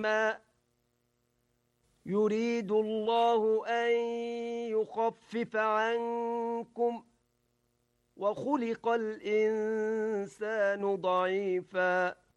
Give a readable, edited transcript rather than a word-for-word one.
يريد الله أن يخفف عنكم وخلق الإنسان ضعيفاً